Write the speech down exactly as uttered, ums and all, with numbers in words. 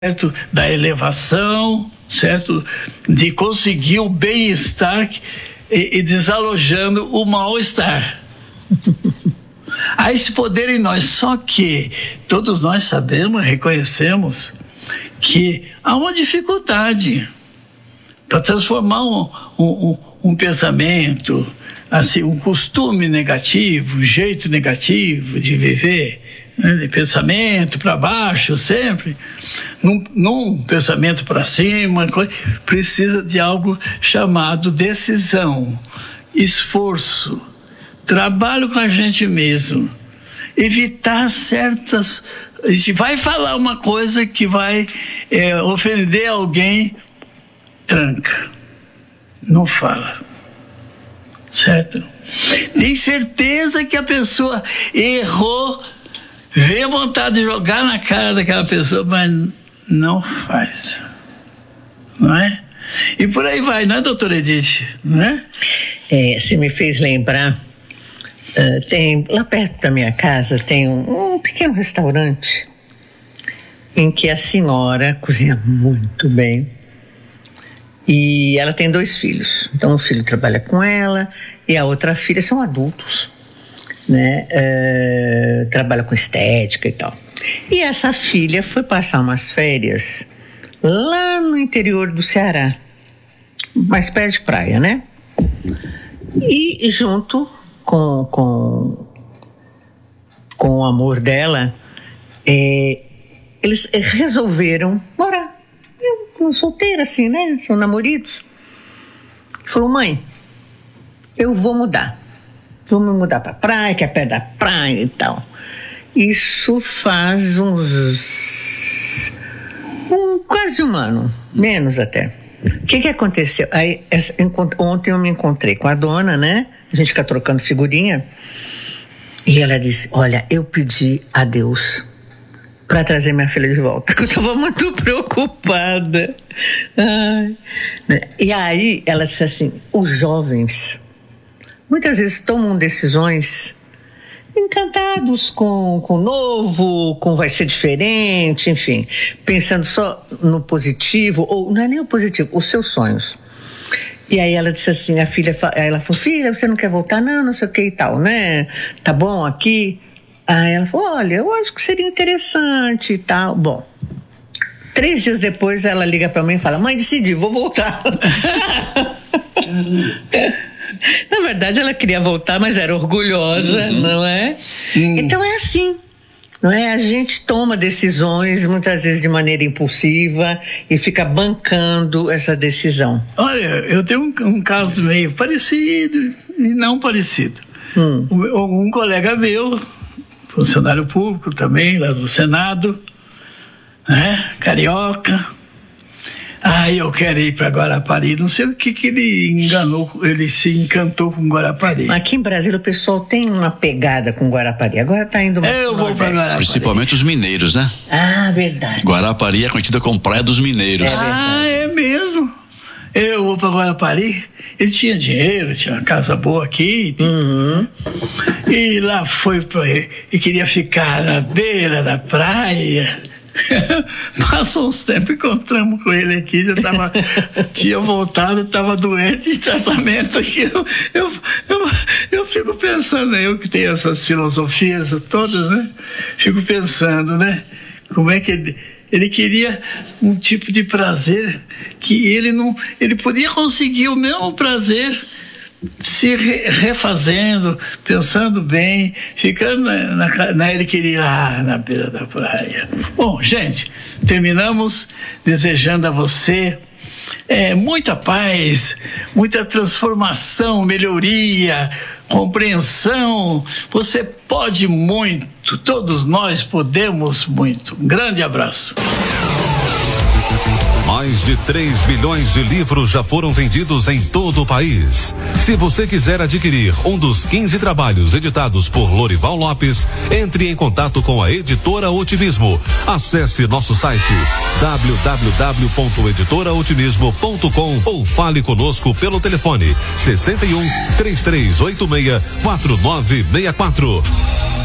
certo? Da elevação, certo? De conseguir o bem-estar e, e desalojando o mal-estar. Há esse poder em nós, só que todos nós sabemos, reconhecemos que há uma dificuldade para transformar um, um, um pensamento, assim, um costume negativo, um jeito negativo de viver, né, de pensamento para baixo sempre, num, num pensamento para cima, precisa de algo chamado decisão, esforço, trabalho com a gente mesmo, evitar certas... A gente vai falar uma coisa que vai é, ofender alguém, tranca, não fala, certo? Tem certeza que a pessoa errou, vê a vontade de jogar na cara daquela pessoa, mas não faz, não é? E por aí vai, não é, doutora Edith? Não é? É, você me fez lembrar, uh, tem, lá perto da minha casa tem um, um pequeno restaurante em que a senhora cozinha muito bem e ela tem dois filhos. Então o filho trabalha com ela e a outra filha são adultos, né? Uh, trabalha com estética e tal. E essa filha foi passar umas férias lá no interior do Ceará, mais perto de praia, né? E junto com, com, com o amor dela, é, eles resolveram morar. Eu, solteira assim, né? São namoridos. Falou, mãe, eu vou mudar. Vou me mudar pra praia, que é perto da praia e tal. Isso faz uns... Um, quase um ano, menos até. O que que aconteceu? Aí, essa, ontem eu me encontrei com a dona, né? A gente fica trocando figurinha. E ela disse, olha, eu pedi a Deus para trazer minha filha de volta, que eu estava muito preocupada. Ai. E aí ela disse assim, os jovens muitas vezes tomam decisões encantados com, com o novo, com vai ser diferente, enfim, pensando só no positivo, ou não é nem o positivo, os seus sonhos. E aí ela disse assim, a filha, aí ela falou, filha, você não quer voltar? Não, não sei o que e tal, né? Tá bom aqui? Aí ela falou, olha, eu acho que seria interessante e tal. Bom, três dias depois ela liga pra mim e fala, mãe, decidi, vou voltar. Na verdade ela queria voltar, mas era orgulhosa, uhum. Não é? Uhum. Então é assim, não é? A gente toma decisões muitas vezes de maneira impulsiva e fica bancando essa decisão. Olha, eu tenho um, um caso meio parecido e não parecido. Hum. Um, um colega meu, funcionário público também, lá do Senado, né? Carioca. Ah, eu quero ir para Guarapari. Não sei o que que ele enganou, ele se encantou com Guarapari. Aqui em Brasília o pessoal tem uma pegada com Guarapari. Agora tá indo mais. Eu vou para Guarapari. Principalmente os mineiros, né? Ah, verdade. Guarapari é conhecida como Praia dos Mineiros. É ah, é mesmo? Eu vou para Guarapari. Ele tinha dinheiro, tinha uma casa boa aqui. Uhum. E lá foi pra, e queria ficar na beira da praia. Passou uns tempos, encontramos com ele aqui, já tava, tinha voltado, estava doente em tratamento aqui. Eu, eu, eu, eu fico pensando, eu que tenho essas filosofias todas, né? Fico pensando, né? Como é que ele, ele queria um tipo de prazer que ele não, ele podia conseguir o mesmo prazer se re, refazendo, pensando bem, ficando na, na, na ele queria ir lá na beira da praia. Bom, gente, terminamos desejando a você é, muita paz, muita transformação, melhoria, compreensão. Você pode muito, todos nós podemos muito. Um grande abraço. Mais de três milhões de livros já foram vendidos em todo o país. Se você quiser adquirir um dos quinze trabalhos editados por Lorival Lopes, entre em contato com a Editora Otimismo. Acesse nosso site w w w ponto editora otimismo ponto com ou fale conosco pelo telefone sessenta e um, três três oito seis, quatro nove seis quatro.